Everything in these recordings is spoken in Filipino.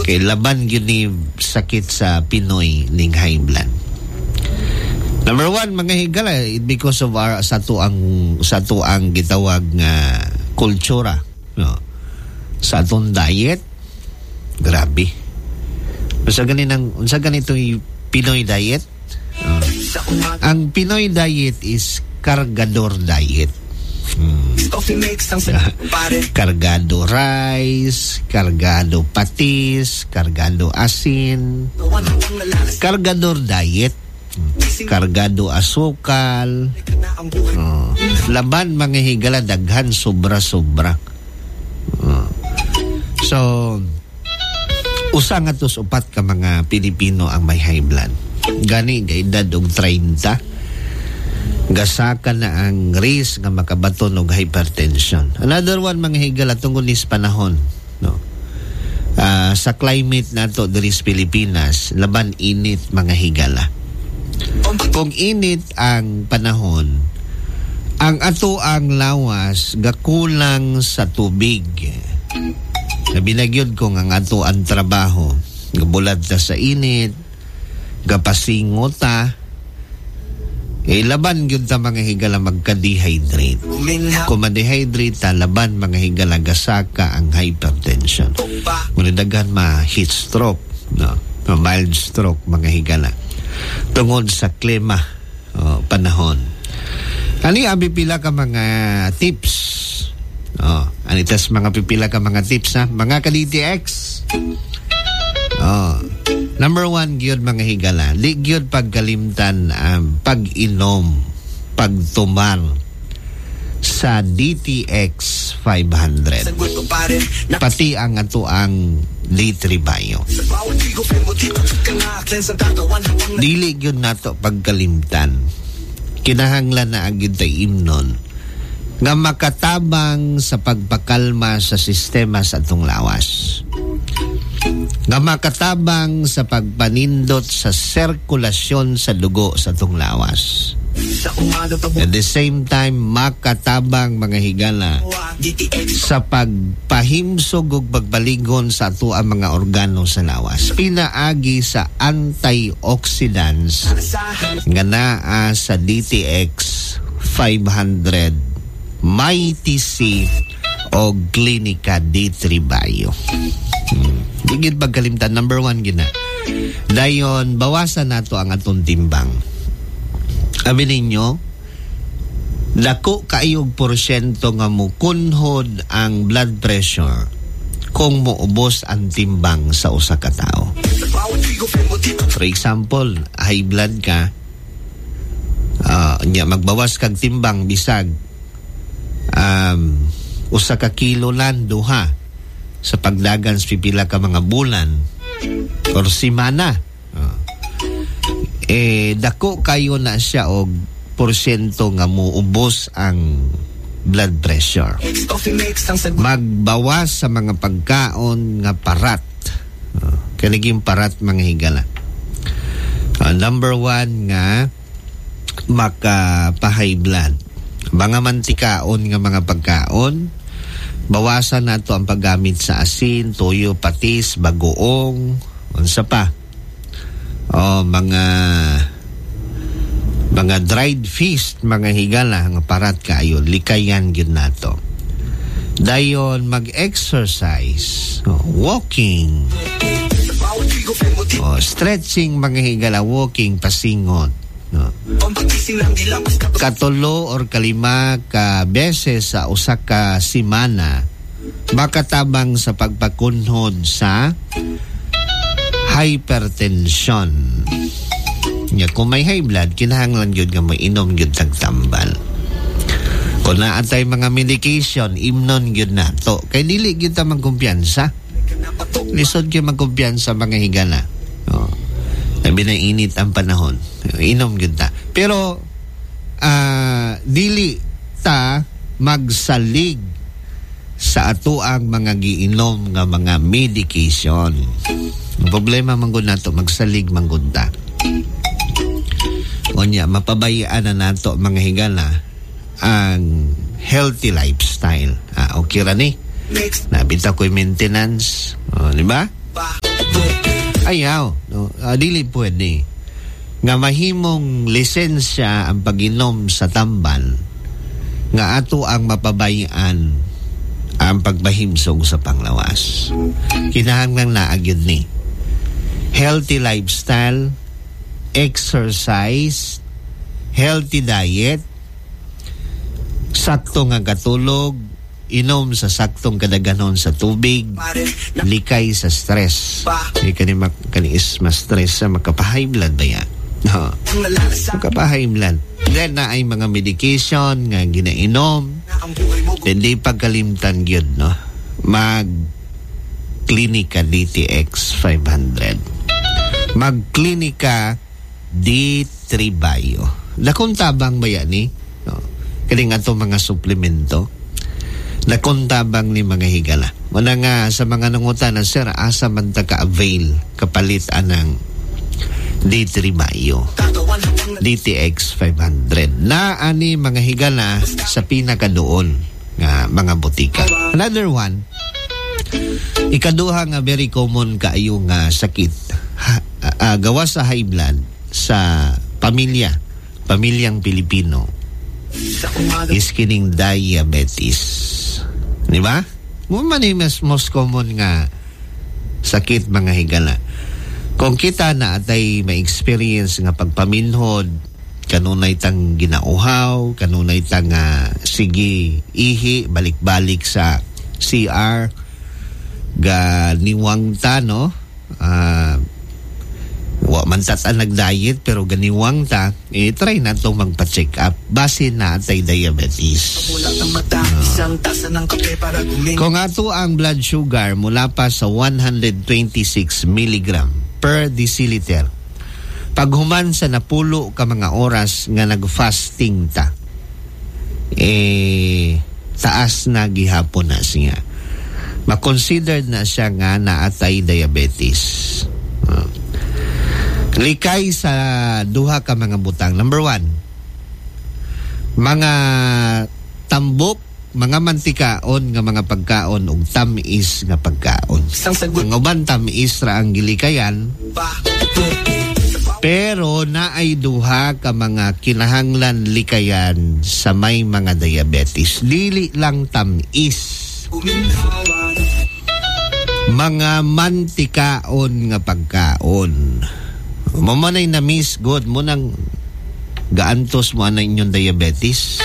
Kay laban yun ni sakit sa Pinoy ning high blood. Number one, mga higala, because of our sa to ang gitawag nga kultura, no? Sa atong diet, grabe. Unsa ganito yung Pinoy diet? Ang Pinoy diet is kargador diet. Kargado rice, kargado patis, kargado asin, kargador diet, kargado asukal, laban mga higala daghan sobra-sobra. So usa nga tos upat ka mga Pilipino ang may high blood. Gani ga edad og 30 gasaka na ang risk nga makabaton og hypertension. Another one mga higala tungod nis panahon, no. Sa climate nato diri sa Pilipinas, laban init mga higala. Kung init ang panahon, ang ato ang lawas gakulang sa tubig. Nabinagyod ko nga ato ang trabaho, gabulat ta sa init, gapasingot ta, laban gyud ta mga higala magka-dehydrate. Kung ma-dehydrate ta, laban mga higala gasaka ang hypertension. Muna daghan ma-heat stroke, no? Mild stroke mga higala. Tungod sa klima, panahon. Ani abi pila ka mga tips. Anitas mga pipila ka mga tips ha, mga ka-DTX. Number one, gyud mga higala, di gyud pagkalimtan ang pag-inom, pagtumar sa DTX 500. Pati ang ato ang D3 Bio. Dili gyud nato pagkalimtan. Kinahanglan na agad tayo imnon nga makatabang sa pagpakalma sa sistema sa atong lawas. Nga makatabang sa pagpanindot sa sirkulasyon sa dugo sa atong lawas. At the same time, makatabang mga higala sa pagpahimsog ug pagbalingon sa ato ang mga organo sa lawas. Pinaagi sa antioxidants nga naa sa DTX 500, MyTC o Clinica D3 Bio. Digid pagkalimtan, number one gina. Dayon, bawasan nato ang atong timbang. Abi ninyo, dako kaayog porsyento nga mukunhod ang blood pressure kung muubos ang timbang sa usa ka tao. For example, high blood ka, magbawas kag timbang bisag usa ka kilo lang duha sa pagdagan sa pipila ka mga bulan or simana. Dako kayo na siya og porsyento nga muubos ang blood pressure. Magbawas sa mga pagkaon nga parat. Kaniging parat mga higala. Number one nga maka-high blood. Mga mantikaon nga mga pagkaon, bawasan nato ang paggamit sa asin, toyo, patis, bagoong, unsa pa. Mga dried fish, mga higala nga parat kayo, likayan gyud nato. Dayon mag-exercise, walking, stretching mga higala, walking, pasingot. Katulo or kalima ka beses sa usa ka simana makatabang sa pagpakunhod sa hypertension. Kung may high blood, kinahanglan yun nga may inom yun tagtambal. Kung naatay mga medication, imnon yun na to. Kaya dili yun ta magkumpiyansa. Lisod yun magkumpiyansa mga higala. Sabi na init ang panahon. Inom yun ta. Pero, dili ta magsalig sa ato ang mga giinom nga mga medication. Ang problema manggod nato, magsalig manggod ta. Onya, mapabayaan na nato mga higala ang healthy lifestyle. Okay ra ni? Nabita ko'y maintenance. Di ba? Ayaw, no? Dili pwede. Nga mahimong lisensya ang pag-inom sa tambal, nga ato ang mapabayan ang pagbahimsog sa panglawas. Kinahanglan na agyud ni healthy lifestyle, exercise, healthy diet, sakto nga katulog, inom sa saktong kadaganon sa tubig, likay sa stress. Kani is mas stress sa makapahay blood ba yan? No. Makapahay blood. Then na ay mga medication nga ginainom. Hindi pagkalimtan yun, no? Mag-klinika DTX 500. Mag-klinika D3 Bio. Dakong tabang ba yan ni? No. Kani nga itong mga suplemento. Dakong tabang ni mga higala. Muna nga sa mga nangutan na, sir, asa man ta ka-avail kapalit anang D3 Bio, DTX 500 na ani mga higala sa pinakadoon nga mga butika. Another one, ikaduha nga very common kaayo nga sakit gawas sa high blood sa pamilyang Pilipino is kining diabetes. Di ba? Mo man most common nga sakit mga higala. Kung kita na atay ma-experience nga pagpaminhod, kanunay tang ginauhaw, kanunay tang sige ihi, balik-balik sa CR, ga niwang ta, no? Wa man tatan nag-diet, pero ganiwang ta, try na itong magpa-check up. Base na atay diabetes. Kung ato ang blood sugar mula pa sa 126 milligram per deciliter, pag human sa napulo ka mga oras nga nag-fasting ta, taas na gihapon na siya. Ma-considered na siya nga naatay diabetes. Likay sa duha ka mga butang. Number 1, mga tambok, mga mantikaon nga mga pagkaon ug tamis nga pagkaon. Ang uban tamis ra ang gilikayan, pero naay duha ka mga kinahanglan likayan sa may mga diabetes. Dili lang tamis, mga mantikaon nga pagkaon. Mamanay na miss good mo nang gaantos mo na inyong diabetes.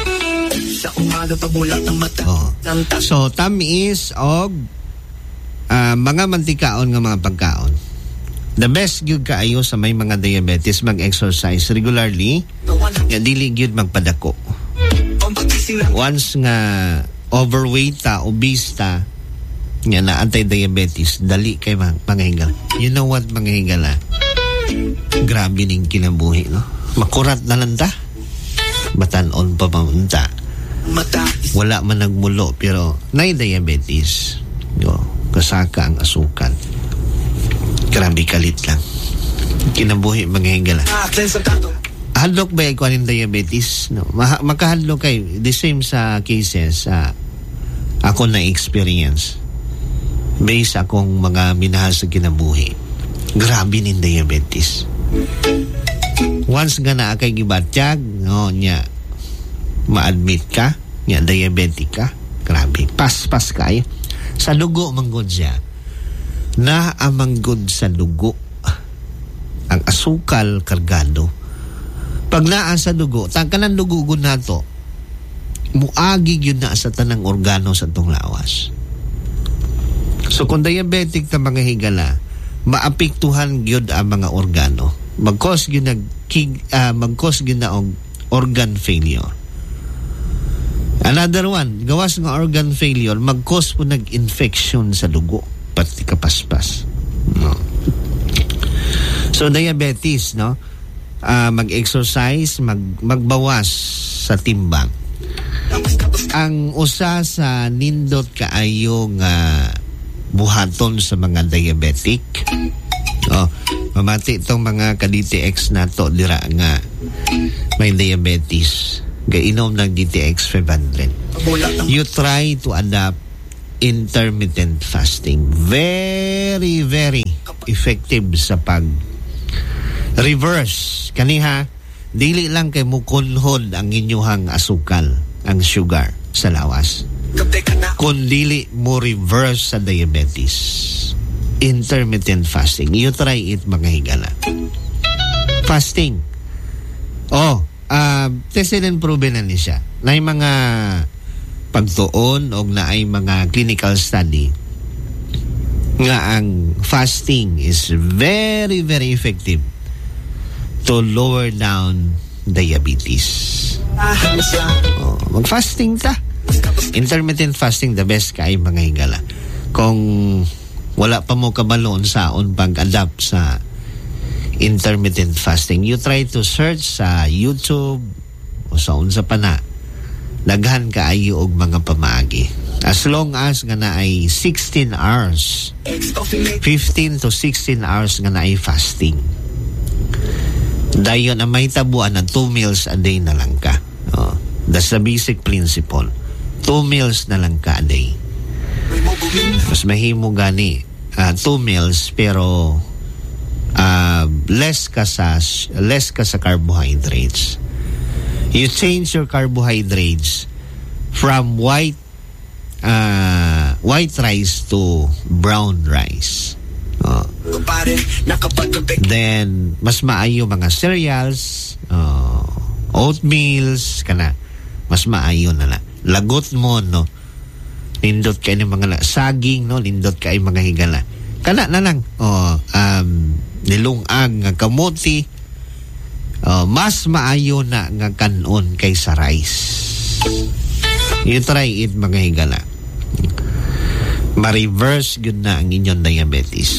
So tamis og mga mantikaon nga mga pagkaon. The best gyud kaayo sa may mga diabetes mag-exercise regularly. Ya dili gyud magpadako. Once nga overweight ta, obese ta, nga na anti-diabetes, dali kay mga higala. You know what mga higala? Grabe ning kinabuhi, no? Makurat na lang ta. Batanon pa pamunta. Wala man nagmulo pero nay diabetes. Yo, kasaka ang asukal. Grabe kalit lang. Kinabuhi mga higala. Hadlok ba ko ang diabetes? No, makahadlok kay the same sa cases ako na experience. Based akong mga minahal sa kinabuhi. Grabe ning diabetes. Once nga na kay gibatyag, no, nya ma-admit ka, nya diabetic ka, grabe, paspas kayo. Sa dugo manggod siya. Na amanggod sa dugo ang asukal kargado. Pag naa sa dugo, tangkanan dugo gud nato, muagi yun na sa tanang organo sa tong lawas. So kung diabetic ta mga higala, maapektuhan gyud ang mga organo. Mag-cause gyud na og organ failure. Another one, gawas nga organ failure, mag-cause po nag-infection sa dugo, pati kapaspas. No. So diabetes, no? Mag-exercise, magbawas sa timbang. Ang usa sa nindot kaayo nga buhaton sa mga diabetic, mamati itong mga ka-DTX nato dira nga may diabetes, gainom ng DTX 500. You try to adapt intermittent fasting. Very, very effective sa pag reverse kaniha dili lang kay mukunhod ang inyuhang asukal, ang sugar sa lawas, kun dili mo reverse sa diabetes. Intermittent fasting, you try it mga higala. Fasting, tested and proven na ni siya. Naay mga pagtuon o naay mga clinical study nga ang fasting is very, very effective to lower down diabetes. Mag-fasting ta. Intermittent fasting, the best kay mga higala. Kung wala pa mo kabaloon saon pag-adapt sa intermittent fasting, you try to search sa YouTube o saon sa pana. Daghan kaayo og mga pamaagi. As long as nga na ay 16 hours, 15 to 16 hours nga na ay fasting. Dayon ang may tabuan ng 2 meals a day na lang ka. That's the basic principle. 2 meals na lang ka a day. Mas mahimo gani 2 meals pero less ka sa carbohydrates. You change your carbohydrates from white rice to brown rice. Then mas maayo mga cereals, oatmeals kana, mas maayo na lagot mo no, lindot kay ni mga saging no, lindot kay mga higala kana na lang nilungag nga kamuti, mas maayo na nga kanon kaysa rice. You try it mga higala, ma-reverse good na ang inyong diabetes.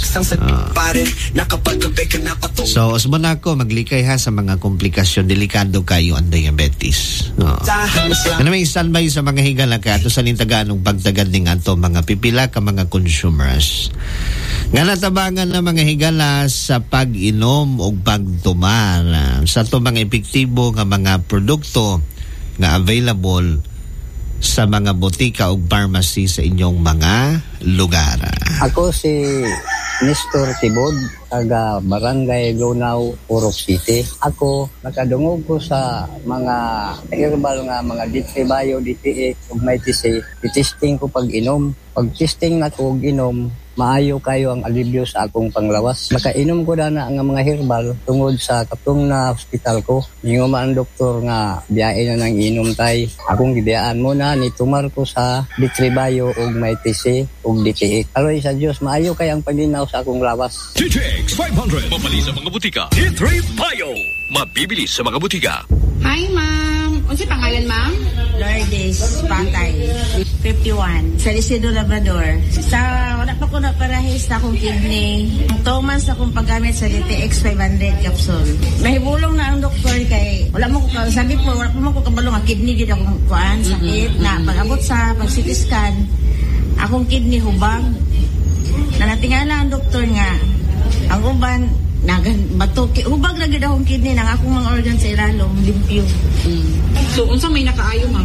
So usman ako maglikay ha sa mga komplikasyon, delikado kayo ang diabetes. Ano may standby sa mga higala ka ato sa lintagaan ng pagtagad ning ato mga pipila ka mga consumers nga natabangan na mga higala sa pag-inom o pagtumar sa to mga epektibo nga mga produkto nga available sa mga botika o pharmacy sa inyong mga lugar. Ako si Nestor Tibod, taga Barangay Lunao, Purok City. Ako, nakadungog ko sa mga herbal nga mga Ditribayo, DTX, ug may TC. I-testing ko pag-inom. Pag-testing na ko inom, maayo kayo ang alibyo sa akong panglawas. Makainom ko na nga mga herbal tungod sa katong na hospital ko. Yung ang doktor nga biyain na nang inom tay. Akong gibiyaan mo na nitumar ko sa Ditribayo ug may TC ug DTX. Aloy sa Dios, maayo kay ang paglinaw sa akong lawas. DTX 500, mabili sa mga butika. Ditribayo, mabibili sa mga butika. Hi, ma'am. Unsa pangalan, ma'am? Lourdes Pantay, 51. Sa Isidro Labrador. Wala pa ko na parahis na akong kidney. 2 months na akong paggamit sa DTX 500 capsule. Mahibulong na ang doktor kay wala mo ko, sabi po, wala pa mo ko kabalong ang kidney gid akong kuan, sakit na pag-abot sa pag-CT scan. Akong kidney hubag. Natingala ang doktor nga ang uban batuki hubag na gid akong kidney nang akong mga organ sa ilalom limpyo. So unsa may nakaayo, ma'am?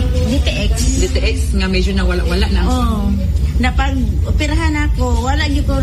DTX nga medyo na wala na. Napag-operahan ako, wala gyud ko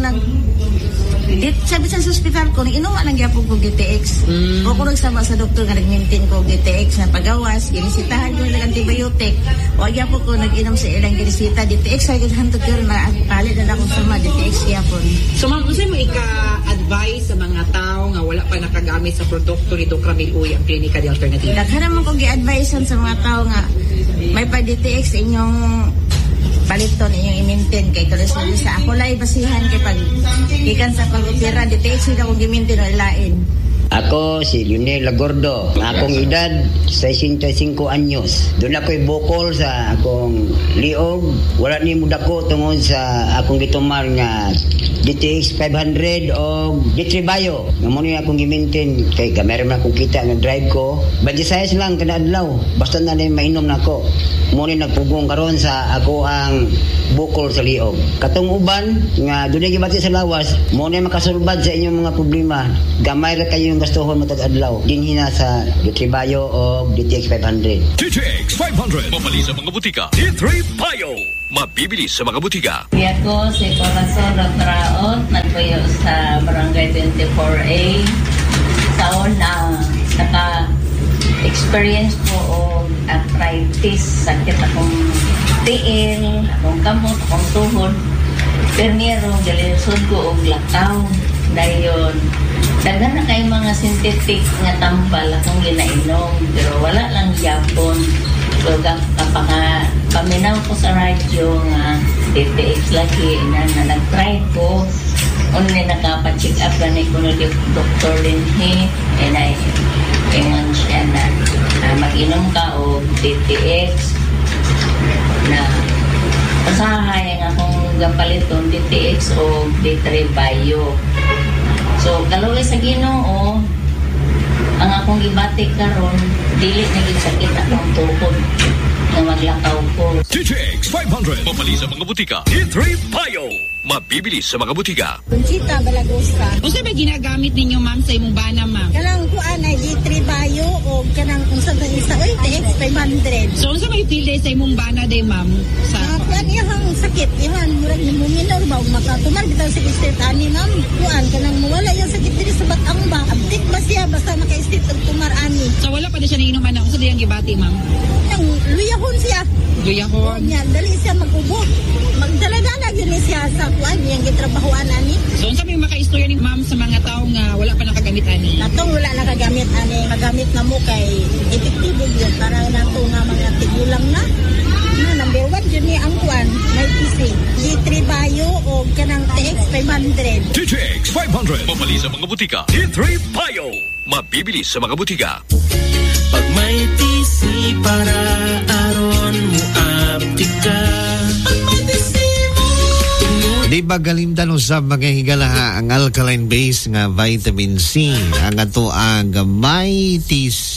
sabi sa hospital ko, inuman lang gyapon ko DTX. O ko nagsama sa doktor nga nag-maintain ko DTX na pagawas, ginisitahan ko ng antibiotic. O gyapon ko nag-inom sa ilang ginisita DTX ay gihantod ko na palit na akong sama DTX gyapon. So ma'am, unsa mo ika-advise sa mga tao nga wala pa nakagamit sa produkto ni Doc Ramil Uy ang Klinika de Alternativa? Daghan naman ko gi-advisean sa mga tao nga may pa DTX inyong paliton inyong i-maintain kay kolesterol sa ako lay basihan kay pag ikan sa pag-opera DTX sila kong i-maintain o ilain. Ako si Lionel Lagordo. Akong edad 65 anyos. Doon ako'y bukol sa akong liog. Wala ni muda ko tungod sa akong gitumar nga DTX 500 o Ditribayo. Nga mo niya akong i-maintain kay meron na akong kita nga drive ko. Badisayas lang kada adlaw. Basta na rin mainom na ako. Mo ni nagpugong karon sa ako ang bukol sa liog. Katong uban nga dunay gibati sa lawas, mo ni makasulbad sa inyong mga problema. Gamay ra kayo gastuhon matag adlaw dinhi na sa Ditribayo o DTX 500. DTX 500, mabili sa mga butika. Ditribayo. mabibili sa mga butika. Ako si Corazon Ratraot, nagpuyo sa Barangay 24A. Sa una, naka-experience ko o arthritis, sakit akong tiil, akong kamot, akong tuhod. Pero galisod ko og lakaw. Dayon, daghan na kay mga synthetic nga tambal akong ginainom, pero wala lang yapon. So, paminaw ko sa radyo nga DTX lagi na nag-try ko. Unli nakapa-check up na ko na Dr. Linhe. And I ingon siya na mag-inom ka o DTX na pasahay nga akong gapaliton DTX o D3 Bio. So, kalaway sa Ginoo, ang akong gibatik karon dili na sakit akong tuhod na maglakaw ko. DTX 500, mabali sa mga butika. D3 Bio, mabibili sa mga butika. Conchita Balagusta. O sa ba ginagamit ninyo, ma'am, sa imong bana, ma'am? Kanang kuan ay G3 Bio o kanang unsa ba isa oy TX 500. So, unsa may feel day sa imong bana day, ma'am? Sa Kuan ihang sakit ihan murag ni minor ba ug makatumar bitaw sa state ani ma'am. Kuan kanang mawala yung sakit diri sa batang ba. Abdik ba siya basta maka-state og tumar ani. so wala pa na siya nainom ana. Unsa diyang gibati, ma'am? Nang luyahon siya. Luyahon. Nya dali siya mag-ubo. Magdala-dala gyud ni siya sa kuan yang gitrabahoan ani. So, unsa may maka-istorya ni ma'am sa mga tao nga wala pa nakagamit ani? Natong wala nakagamit ani, magamit na mo kay epektibo gyud para nato nga mga tigulang na. Number 1 yun ni ang kuan, may PC. G3 Bio o kanang TX 500. DTX 500, mabali sa mga butika. D3 Bio, mabibili sa mga butika. Pag may TC para aron mo aptika. Pag may TC mo. Di ba galimdan usab mga higala ang alkaline base nga vitamin C ang ato ang may TC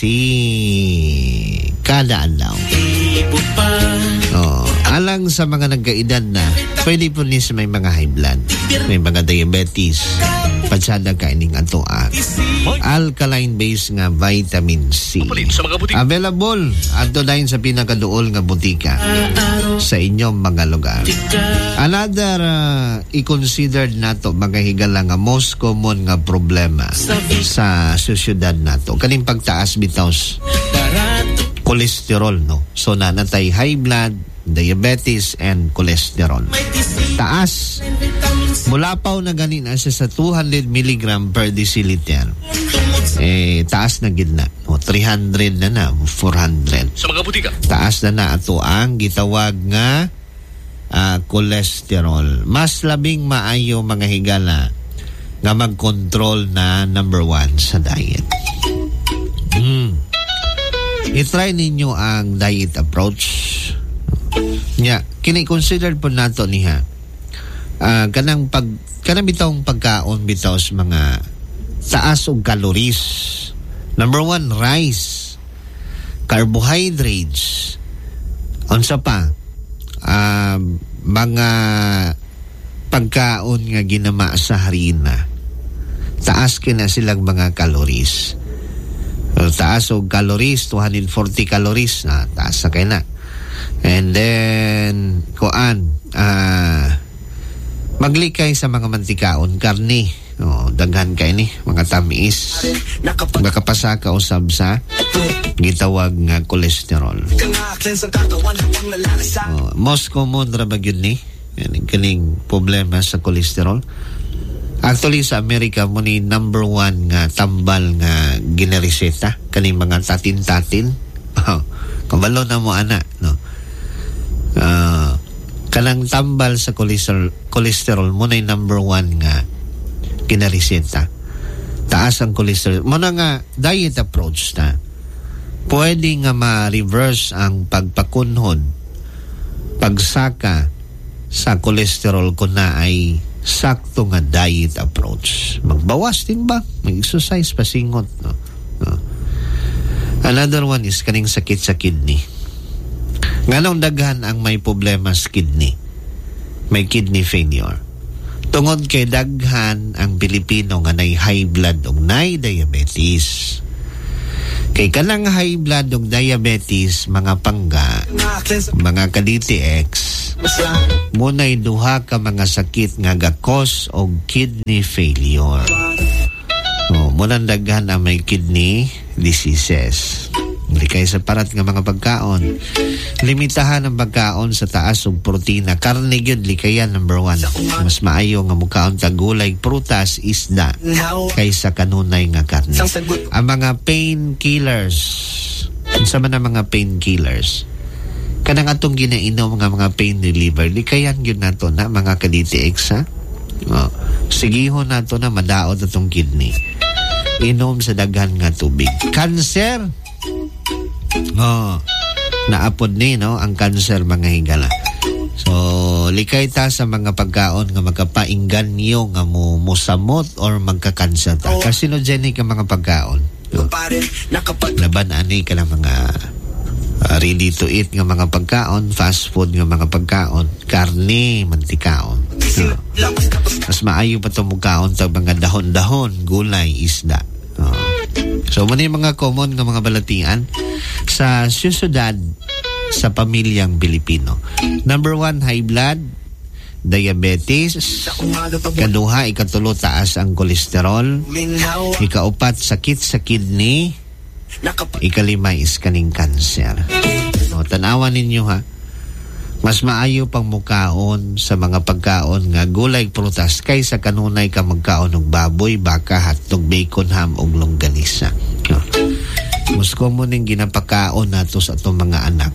kada adlaw. Ibo pa. Alang sa mga nagkaedad na, pwede po nis may mga high blood, may mga diabetes, patsada kaining ato ang alkaline base nga vitamin C. Mapalit sa mga butika. Available ato dahil sa pinakaduol nga butika sa inyong mga lugar. Another i-considered nato mga higala nga most common nga problema sa syudad nato kaning pagtaas bitaw cholesterol, no? So nanatay high blood, diabetes and cholesterol. Taas. Mulapaw na ganin siya sa 200 mg per deciliter. Taas na gid na. 300 na 400. Sa mga butika. Taas na ato ang gitawag nga cholesterol. Mas labing maayo mga higala nga mag-control na number 1 sa diet. I-try ninyo ang diet approach. Kini-consider po nato niha. Kanang bitawng pagkaon bitaw sa mga taas og calories. Number 1, rice. Carbohydrates. Unsa pa? Mga pagkaon nga ginama sa harina. Taas kina silang mga calories. Taas og calories, 240 calories na taas sa kay na. And then maglikay sa mga mantikaon, karne, daghan kay ni mga tamis, makapasa ka usab sa gitawag nga cholesterol. Most common ra ba gyud ni kaning problema sa cholesterol. Actually, sa Amerika mo ni number 1 nga tambal nga ginareseta kaning mga tatin-tatin. Kabalo na mo ana, no? Kanang tambal sa cholesterol mo na number 1 nga ginareseta. Taas ang cholesterol. Mo na nga diet approach na. Pwede nga ma-reverse ang pagpakunhod, pagsaka sa cholesterol ko na ay sakto nga diet approach. Magbawas din ba? Mag-exercise, pasingot. No? Another one is kaning sakit sa kidney. Nganong daghan ang may problema sa kidney? May kidney failure. Tungod kay daghan ang Pilipino nga nay high blood o nay diabetes. Kay kanang high blood ug diabetes, mga pangga, mga ka-DTX, muna'y duha ka mga sakit nga ga-cause og kidney failure. Munang daghan ang may kidney diseases. Hindi kayo sa parat nga mga pagkaon. Limitahan ang pagkaon sa taas og protina. Karne gyud likayan number 1. Mas maayo nga mukaon tag gulay, prutas, isda kaysa kanunay nga karne. Ang mga painkillers. Unsa man ang mga painkillers? Kanang atong ginainom nga mga pain reliever, likayan gyud nato na mga ka-DTX ha. Sigihon nato na madaot atong kidney. Inom sa daghan nga tubig. Cancer. Naapod ni ang cancer, mga higala. So likay ta sa mga pagkaon nga makapainganyo nga musamot or magka-cancer ta. Carcinogenic ang mga pagkaon. Laban ani ka ng mga ready to eat nga mga pagkaon, fast food nga mga pagkaon, karne, mantikaon. Mas maayo pa ito mukaon tag mga dahon-dahon, gulay, isda. So muna yung mga common nga mga balatian sa syudad sa pamilyang Pilipino. Number 1, high blood, diabetes. Kaduha, ikatulo, taas ang kolesterol. Ikaupat, sakit sa kidney. Ikalima is kaning cancer. Tanawan ninyo ha, mas maayo pang mukaon sa mga pagkaon nga gulay, prutas kaysa kanunay ka magkaon og baboy, baka, hotdog, bacon, ham ug longganisa. Mas common ning ginapakaon nato sa atong mga anak.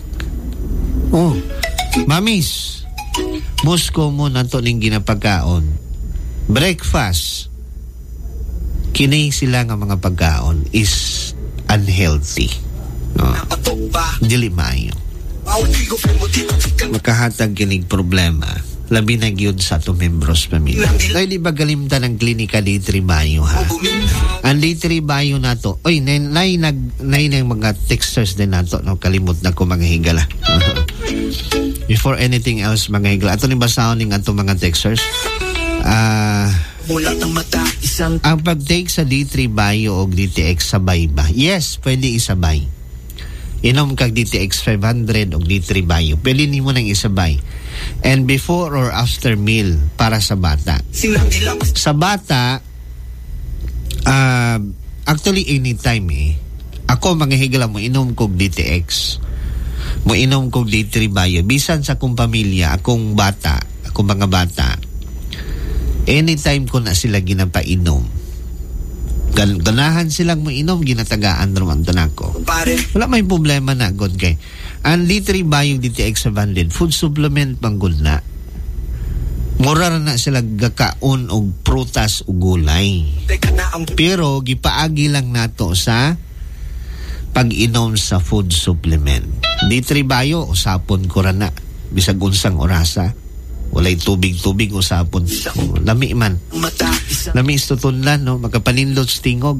Mamis, mas common nato ning ginapakaon. Breakfast. Kini sila nga mga pagkaon is unhealthy. Dili maayo. Makahatag kinig problema, labi na gyud sa atong membros pamilya. Dahil di ba galimtan ang klinika D3 Bayo ha? Ang D3 Bayo nato, nay mga texters din nato, kalimot na ko mga higala. Before anything else, mga higala, ato ni basahon ning ato mga texters. Ang pag-take sa D3 Bayo o DTX sabay ba? Yes, pwede isabay. Inom kag DTX 500 o D3 Bayo, pwede nimo nang isabay. And before or after meal para sa bata. Sa bata, actually anytime Ako mga higala mo inom kog DTX. Mo inom kog D3 Bayo. Bisan sa akong pamilya, akong mga bata. Anytime ko na sila ginapainom. Ganahan silang mo inom, ginatagaan naman tanako. Wala may problema na, God kay. Ang D3 Bayo DTX 700, food supplement panggod na. Mura na sila gakaon og prutas o gulay. Pero gipaagi lang nato sa pag-inom sa food supplement. D3 Bayo, usapon ko ra na. Bisag unsang orasa. Walay tubig-tubig usapon. Lami man. Lami istutunlan, no? Makapanindot stingog.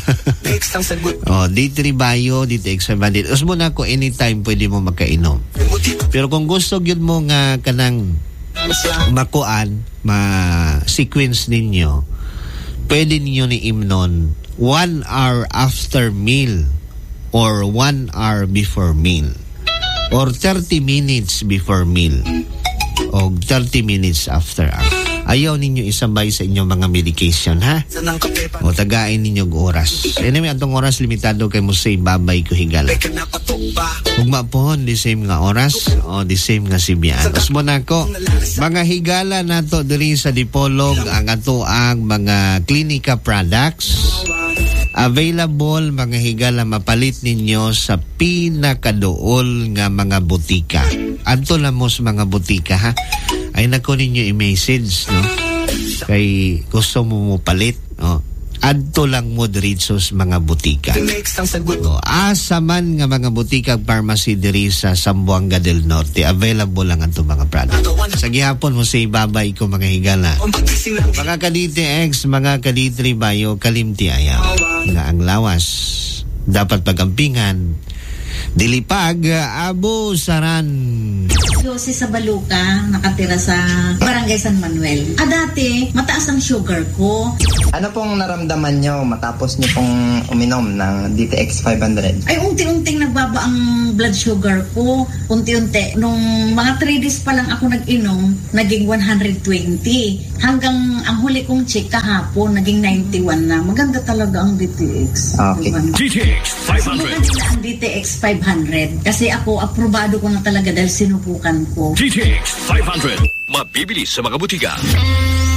D3 Bayo, DTX 500. Usmo na ko anytime pwede mo makainom. Pero kung gusto yun mo nga kanang makuan, ma-sequence ninyo, pwede ninyo ni imnon 1 hour after meal or 1 hour before meal or 30 minutes before meal o 30 minutes after. Ayaw ninyo isabay sa inyong mga medication, ha? O tagain ninyo oras. Anyway, atong oras limitado kay mo say babay ko higala. Kung mapuhon, the same nga oras o the same nga sibyan. Tapos mo na ko, mga higala nato diri sa Dipolog ang ato ang mga klinika products. Available mga higala, mapalit ninyo sa pinakadool nga mga butika. Adto lang mo sa mga butika, ha? Ay nako ninyo i-message, no? Kay gusto mo palit, no? Adto lang mo diretso sa mga butika. No, asa man nga mga butika pharmacy diri sa Zamboanga del Norte, available lang ato mga product. Sa gihapon mo sa ibabay ko mga higala. Mga ka-DTX, mga ka-D3 Bayo, kalimti ayaw. Nga ang lawas dapat pagampingan, dilipag abo saran. Jose sa Baluca, nakatira sa Barangay San Manuel. Dati, mataas ang sugar ko. Ano pong naramdaman nyo matapos nyo pong uminom ng DTX 500? Ay, unti-unting nagbaba ang blood sugar ko. Unti-unti. Nung mga 3 days pa lang ako nag-inom, naging 120. Hanggang ang huli kong check kahapon, naging 91 na. Maganda talaga ang DTX. Okay. DTX 500. Maganda ang DTX 500. Kasi ako, aprobado ko na talaga dahil sinubukan ko. DTX 500. Mabibili sa mga butika.